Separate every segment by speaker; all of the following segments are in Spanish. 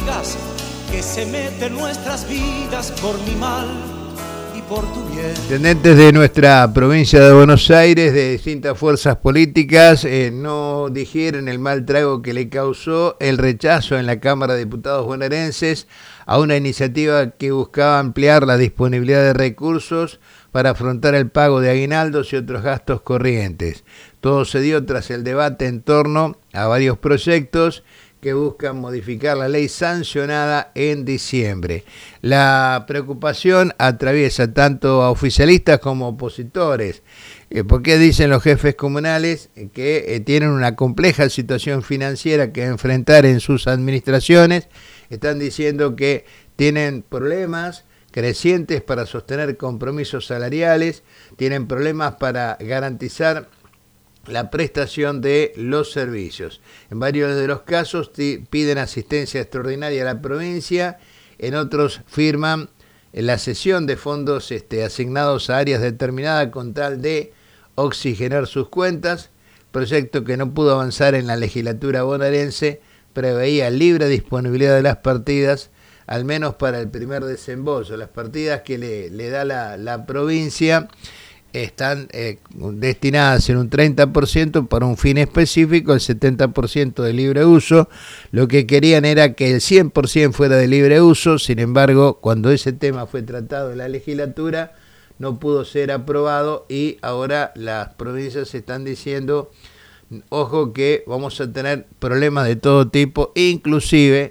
Speaker 1: digas que se mete en nuestras vidas por mi mal y por tu bien.
Speaker 2: Intendentes de nuestra provincia de Buenos Aires, de distintas fuerzas políticas, no digieren el mal trago que le causó el rechazo en la Cámara de Diputados bonaerenses a una iniciativa que buscaba ampliar la disponibilidad de recursos para afrontar el pago de aguinaldos y otros gastos corrientes. Todo se dio tras el debate en torno a varios proyectos que buscan modificar la ley sancionada en diciembre. La preocupación atraviesa tanto a oficialistas como opositores, porque dicen los jefes comunales que tienen una compleja situación financiera que enfrentar en sus administraciones. Están diciendo que tienen problemas crecientes para sostener compromisos salariales, tienen problemas para garantizar la prestación de los servicios. En varios de los casos piden asistencia extraordinaria a la provincia, en otros firman la cesión de fondos asignados a áreas determinadas con tal de oxigenar sus cuentas. Proyecto que no pudo avanzar en la legislatura bonaerense preveía libre disponibilidad de las partidas, al menos para el primer desembolso. Las partidas que le da la provincia están destinadas en un 30% para un fin específico, el 70% de libre uso. Lo que querían era que el 100% fuera de libre uso. Sin embargo, cuando ese tema fue tratado en la legislatura, no pudo ser aprobado y ahora las provincias están diciendo, ojo que vamos a tener problemas de todo tipo, inclusive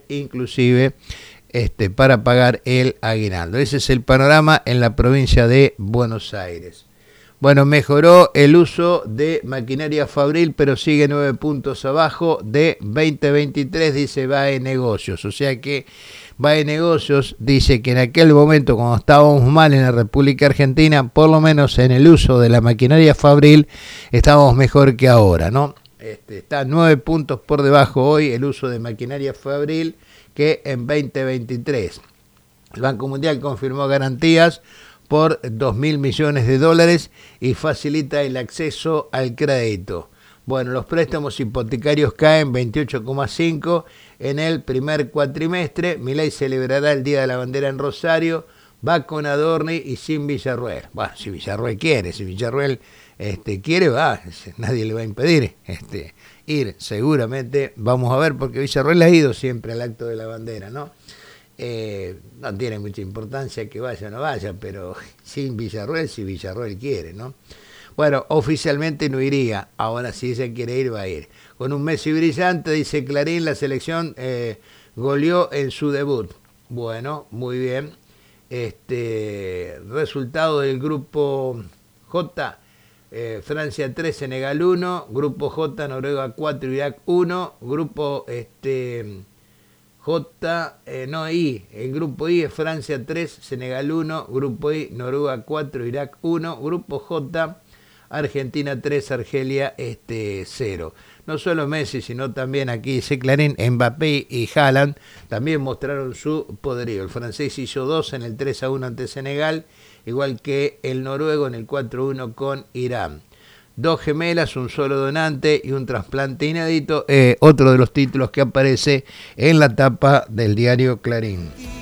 Speaker 2: para pagar el aguinaldo. Ese es el panorama en la provincia de Buenos Aires. Bueno, mejoró el uso de maquinaria fabril, pero sigue 9 puntos abajo de 2023, dice BAE Negocios. O sea que BAE Negocios dice que en aquel momento, cuando estábamos mal en la República Argentina, por lo menos en el uso de la maquinaria fabril, estábamos mejor que ahora, ¿no? Está 9 puntos por debajo hoy el uso de maquinaria fabril que en 2023. El Banco Mundial confirmó garantías por $2.000 millones y facilita el acceso al crédito. Bueno, los préstamos hipotecarios caen 28,5 en el primer cuatrimestre. Milei celebrará el Día de la Bandera en Rosario, va con Adorni y sin Villarruel. Bueno, si Villarruel quiere, quiere, va, nadie le va a impedir ir. Seguramente vamos a ver, porque Villarruel ha ido siempre al acto de la bandera, ¿no? No tiene mucha importancia que vaya o no vaya, pero sin Villarruel, si Villarruel quiere, ¿no? Bueno, oficialmente no iría, ahora si ella quiere ir, va a ir. Con un Messi brillante, dice Clarín, la selección goleó en su debut. Bueno, muy bien. Resultado del grupo J, Francia 3, Senegal 1, grupo J, Noruega 4, Irak 1, grupo I, el grupo I es Francia 3, Senegal 1, grupo I, Noruega 4, Irak 1, grupo J, Argentina 3, Argelia 0. No solo Messi, sino también aquí dice Clarín, Mbappé y Haaland también mostraron su poderío. El francés hizo 2 en el 3-1 ante Senegal, igual que el noruego en el 4-1 con Irán. 2 gemelas, un solo donante y un trasplante inédito, otro de los títulos que aparece en la tapa del diario Clarín.